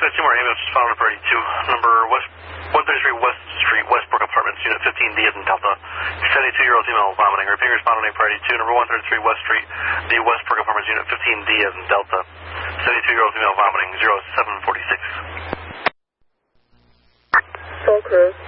Seymour, ambulance was found on 32, number 133 West Street, Westbrook Apartments, Unit 15D as in Delta. 72-year-old female vomiting. Repeating responded on 8 number 133 West Street, the Westbrook Apartments, Unit 15D as in Delta. 72-year-old female vomiting, 0746. Full crew.